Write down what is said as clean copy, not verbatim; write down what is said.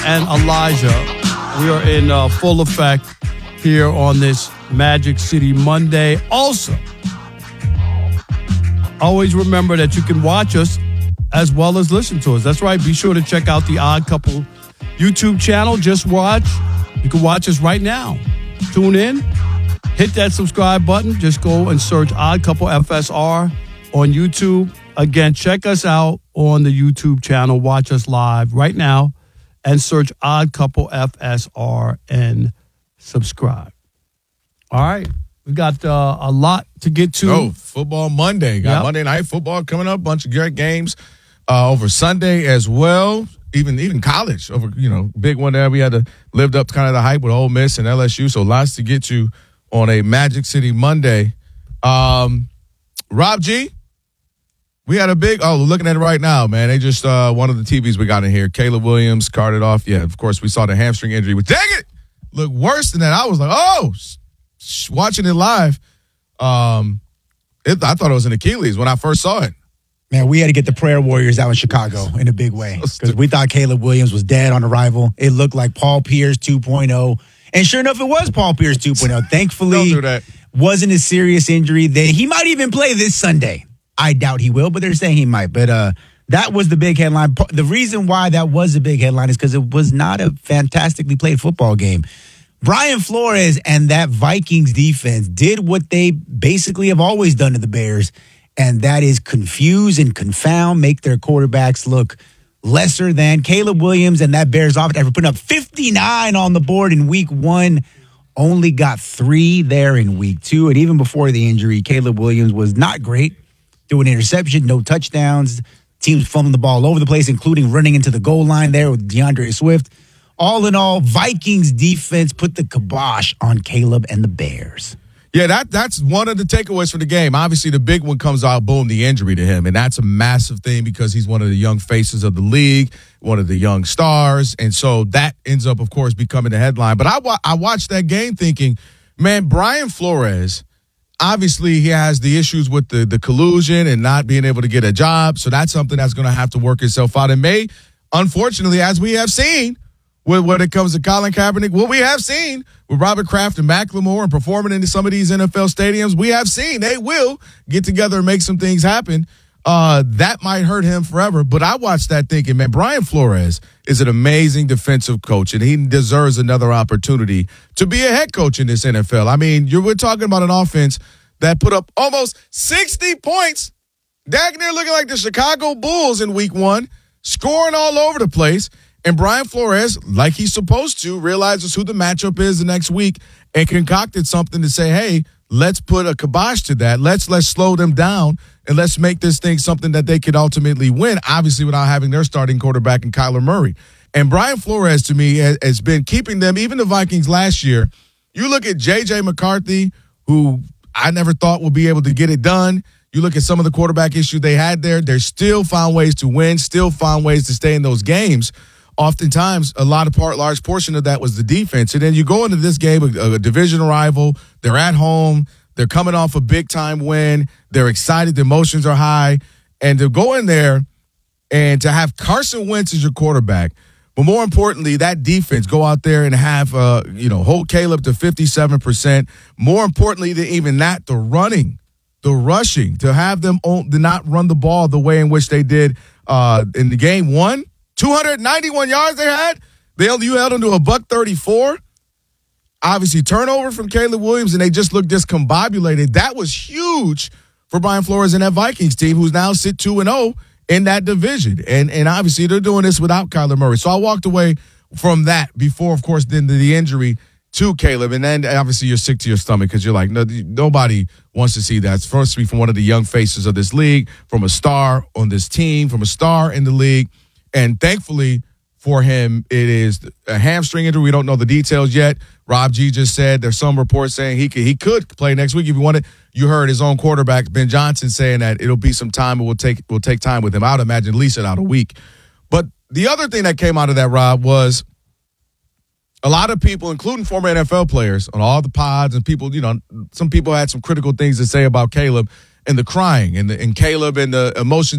and Elijah. We are in full effect here on this Magic City Monday. Also, always remember that you can watch us as well as listen to us. That's right. Be sure to check out the Odd Couple YouTube channel. Just watch. You can watch us right now. Tune in. Hit that subscribe button. Just go and search Odd Couple FSR on YouTube. Again, check us out on the YouTube channel. Watch us live right now and search Odd Couple FSR and subscribe. All right. We got a lot to get to. Oh, Football Monday. Got Monday Night Football coming up. Bunch of great games over Sunday as well. Even college over, big one there. We had to live up to kind of the hype with Ole Miss and LSU. So lots to get to on a Magic City Monday. Rob G, we had a big, looking at it right now, man. They just, one of the TVs we got in here, Caleb Williams carted off. Yeah, of course, we saw the hamstring injury. But dang it, looked worse than that. I was like, watching it live, I thought it was an Achilles when I first saw it. Man, we had to get the prayer warriors out in Chicago in a big way because we thought Caleb Williams was dead on arrival. It looked like Paul Pierce 2.0. And sure enough, it was Paul Pierce 2.0. Thankfully, Don't do that. Wasn't a serious injury. He might even play this Sunday. I doubt he will, but they're saying he might. But that was the big headline. The reason why that was a big headline is because it was not a fantastically played football game. Brian Flores and that Vikings defense did what they basically have always done to the Bears, and that is confuse and confound, make their quarterbacks look lesser than. Caleb Williams and that Bears offense, after putting up 59 on the board in week 1, only got 3 there in week 2. And even before the injury, Caleb Williams was not great. Threw an interception, no touchdowns. Teams fumbling the ball all over the place, including running into the goal line there with DeAndre Swift. All in all, Vikings defense put the kibosh on Caleb and the Bears. Yeah, that's one of the takeaways from the game. Obviously, the big one comes out, boom, the injury to him. And that's a massive thing because he's one of the young faces of the league, one of the young stars. And so that ends up, of course, becoming the headline. But I watched that game thinking, man, Brian Flores, obviously he has the issues with the collusion and not being able to get a job. So that's something that's going to have to work itself out. And may, unfortunately, as we have seen, when it comes to Colin Kaepernick, what we have seen with Robert Kraft and Macklemore and performing in some of these NFL stadiums, we have seen they will get together and make some things happen. That might hurt him forever. But I watched that thinking, man, Brian Flores is an amazing defensive coach, and he deserves another opportunity to be a head coach in this NFL. I mean, we're talking about an offense that put up almost 60 points, dang near looking like the Chicago Bulls in week 1, scoring all over the place. And Brian Flores, like he's supposed to, realizes who the matchup is the next week and concocted something to say, hey, let's put a kibosh to that. Let's slow them down and let's make this thing something that they could ultimately win, obviously without having their starting quarterback in Kyler Murray. And Brian Flores, to me, has been keeping them, even the Vikings last year. You look at J.J. McCarthy, who I never thought would be able to get it done. You look at some of the quarterback issues they had there. They still found ways to win, still found ways to stay in those games. Oftentimes, large portion of that was the defense. And then you go into this game, a division rival. They're at home. They're coming off a big-time win. They're excited. The emotions are high. And to go in there and to have Carson Wentz as your quarterback, but more importantly, that defense, go out there and have, hold Caleb to 57%. More importantly than even that, the running, the rushing, to have them to not run the ball the way in which they did in the game 1. 291 yards they had. You held them to $134. Obviously, turnover from Caleb Williams, and they just looked discombobulated. That was huge for Brian Flores and that Vikings team, who's now sit 2-0 in that division. And obviously, they're doing this without Kyler Murray. So I walked away from that before, of course, then the injury to Caleb. And then, obviously, you're sick to your stomach because you're like, no, nobody wants to see that. It's supposed to be from one of the young faces of this league, from a star on this team, from a star in the league. And thankfully for him, it is a hamstring injury. We don't know the details yet. Rob G just said there's some reports saying he could play next week if he wanted. You heard his own quarterback, Ben Johnson, saying that it'll be some time. We'll take time with him. I would imagine at least out a week. But the other thing that came out of that, Rob, was a lot of people, including former NFL players on all the pods and people, some people had some critical things to say about Caleb and the crying and Caleb and the emotions